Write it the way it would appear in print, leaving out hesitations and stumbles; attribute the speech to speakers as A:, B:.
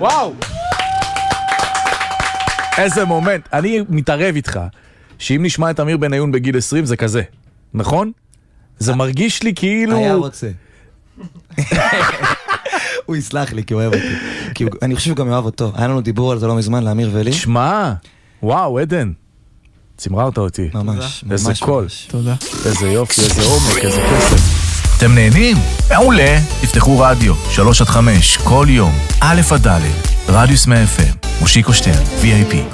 A: וואו! איזה מומנט. אני מתערב איתך, שאם נשמע את אמיר בניון בגיל 20 זה כזה, נכון? זה מרגיש לי כאילו...
B: היה רוצה. הוא יסלח לי כי הוא אוהב אותי. כי אני חושב שהוא גם אוהב אותו. היה לנו דיבור על זה לא מזמן, לאמיר ולי.
A: שמע, וואו, עדן. צמררת אותי.
B: ממש, ממש.
A: איזה קול.
C: תודה.
A: איזה יופי, איזה עומק, איזה כסף.
D: אתם נהנים? מעולה. תפתחו רדיו, 3-5, כל יום, א' עד ד', רדיוס 100 FM, מושיקו שטרן, VIP.